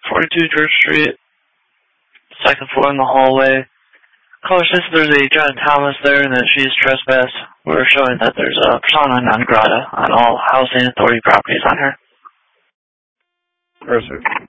42 Church Street, second floor in the hallway. Caller says there's a Janet Thomas there and that she's trespassed. We're showing that there's a persona non grata on all housing authority properties on her. Perfect.